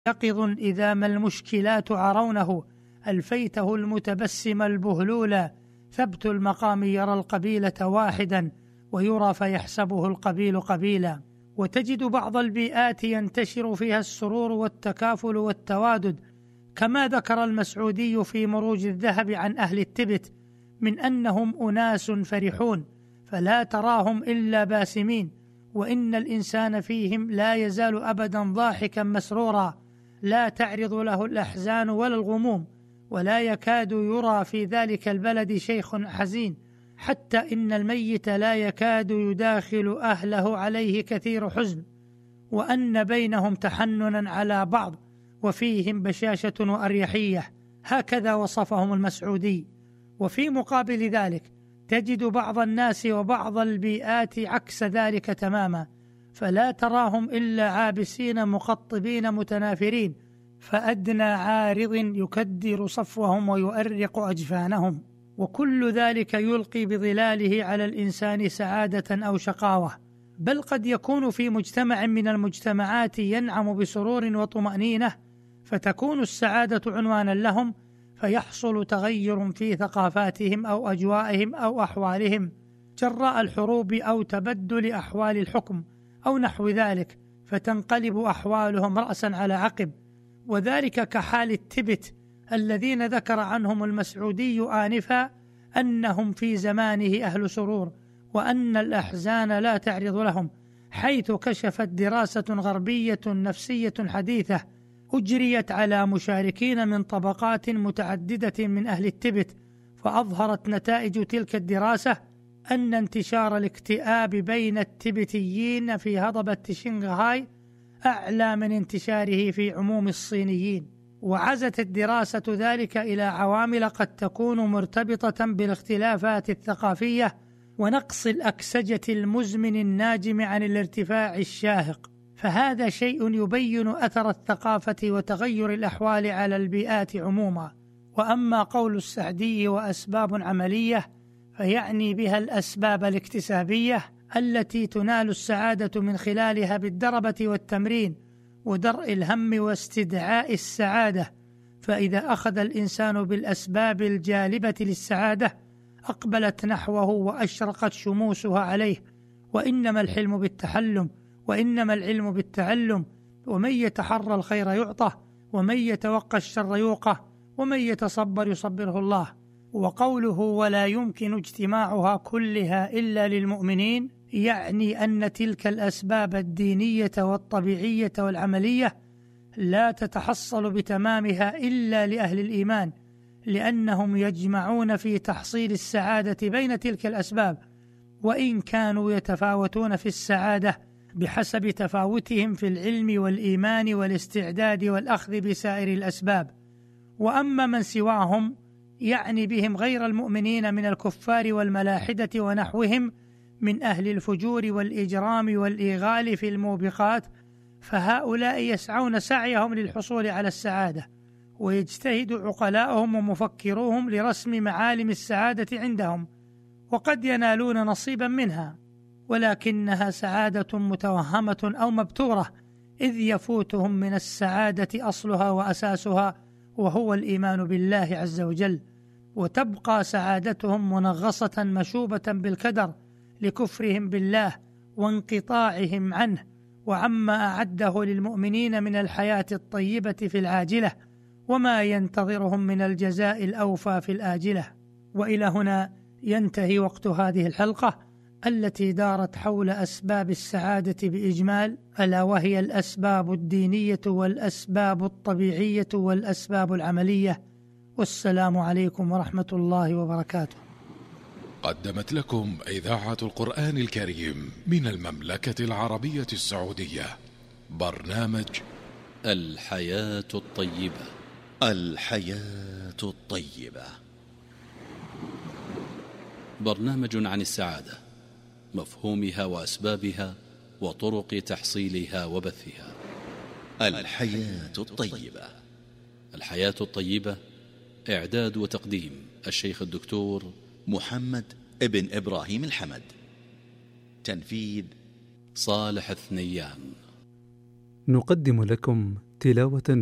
يقظ إذا ما المشكلات عرونه، ألفيته المتبسم البهلولا، ثبت المقام يرى القبيلة واحدا، ويرى فيحسبه القبيل قبيلا. وتجد بعض البيئات ينتشر فيها السرور والتكافل والتوادد، كما ذكر المسعودي في مروج الذهب عن أهل التبت من أنهم أناس فرحون، فلا تراهم إلا باسمين، وإن الإنسان فيهم لا يزال أبدا ضاحكا مسرورا، لا تعرض له الأحزان ولا الغموم، ولا يكاد يرى في ذلك البلد شيخ حزين، حتى إن الميت لا يكاد يداخل أهله عليه كثير حزن، وأن بينهم تحننا على بعض، وفيهم بشاشة وأريحية. هكذا وصفهم المسعودي. وفي مقابل ذلك تجد بعض الناس وبعض البيئات عكس ذلك تماما، فلا تراهم إلا عابسين مقطبين متنافرين، فأدنى عارض يكدر صفوهم ويؤرق أجفانهم، وكل ذلك يلقي بظلاله على الإنسان سعادة أو شقاوة. بل قد يكون في مجتمع من المجتمعات ينعم بسرور وطمأنينة، فتكون السعادة عنوانا لهم، فيحصل تغير في ثقافاتهم أو أجوائهم أو أحوالهم جراء الحروب أو تبدل أحوال الحكم أو نحو ذلك، فتنقلب أحوالهم رأسا على عقب. وذلك كحال التبت الذين ذكر عنهم المسعودي آنفا أنهم في زمانه أهل سرور، وأن الأحزان لا تعرض لهم، حيث كشفت دراسة غربية نفسية حديثة أجريت على مشاركين من طبقات متعددة من أهل التبت، فأظهرت نتائج تلك الدراسة أن انتشار الاكتئاب بين التبتيين في هضبة شنغهاي أعلى من انتشاره في عموم الصينيين. وعزت الدراسة ذلك إلى عوامل قد تكون مرتبطة بالاختلافات الثقافية ونقص الأكسجة المزمن الناجم عن الارتفاع الشاهق، فهذا شيء يبين أثر الثقافة وتغير الأحوال على البيئات عموما. وأما قول السعدي وأسباب عملية، فيعني بها الأسباب الاكتسابية التي تنال السعادة من خلالها بالدربة والتمرين ودرء الهم واستدعاء السعادة. فإذا أخذ الإنسان بالأسباب الجالبة للسعادة أقبلت نحوه وأشرقت شموسها عليه. وإنما الحلم بالتحلم، وإنما العلم بالتعلم، ومن يتحرى الخير يعطه، ومن يتوقى الشر يوقه، ومن يتصبر يصبره الله. وقوله ولا يمكن اجتماعها كلها إلا للمؤمنين يعني أن تلك الأسباب الدينية والطبيعية والعملية لا تتحصل بتمامها إلا لأهل الإيمان، لأنهم يجمعون في تحصيل السعادة بين تلك الأسباب، وإن كانوا يتفاوتون في السعادة بحسب تفاوتهم في العلم والإيمان والاستعداد والأخذ بسائر الأسباب. وأما من سواهم يعني بهم غير المؤمنين من الكفار والملاحدة ونحوهم من أهل الفجور والإجرام والإيغال في الموبقات، فهؤلاء يسعون سعيهم للحصول على السعادة، ويجتهد عقلاؤهم ومفكروهم لرسم معالم السعادة عندهم، وقد ينالون نصيبا منها، ولكنها سعادة متوهمة أو مبتورة، إذ يفوتهم من السعادة أصلها وأساسها، وهو الإيمان بالله عز وجل، وتبقى سعادتهم منغصة مشوبة بالكدر لكفرهم بالله وانقطاعهم عنه وعما أعده للمؤمنين من الحياة الطيبة في العاجلة، وما ينتظرهم من الجزاء الأوفى في الآجلة. وإلى هنا ينتهي وقت هذه الحلقة التي دارت حول أسباب السعادة بإجمال، ألا وهي الأسباب الدينية والأسباب الطبيعية والأسباب العملية. والسلام عليكم ورحمة الله وبركاته. قدمت لكم إذاعة القرآن الكريم من المملكة العربية السعودية برنامج الحياة الطيبة. الحياة الطيبة، برنامج عن السعادة، مفهومها وأسبابها وطرق تحصيلها وبثها. الحياة الطيبة. الحياة الطيبة، إعداد وتقديم الشيخ الدكتور محمد ابن إبراهيم الحمد، تنفيذ صالح الثنيان. نقدم لكم تلاوة